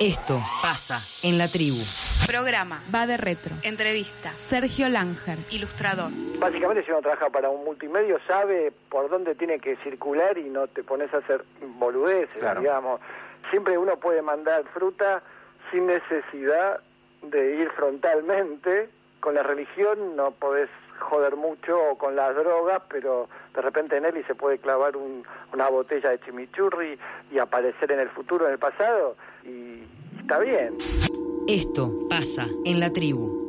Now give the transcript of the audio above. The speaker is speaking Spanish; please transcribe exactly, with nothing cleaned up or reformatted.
Esto pasa en la tribu. Programa. Va de retro. Entrevista. Sergio Langer, ilustrador. Básicamente, si uno trabaja para un multimedio, sabe por dónde tiene que circular y no te pones a hacer boludeces, claro. Digamos. Siempre uno puede mandar fruta sin necesidad de ir frontalmente. Con la religión no podés joder mucho, o con las drogas, pero de repente Nelly se puede clavar un, una botella de chimichurri y aparecer en el futuro, en el pasado, y está bien. Esto pasa en la tribu.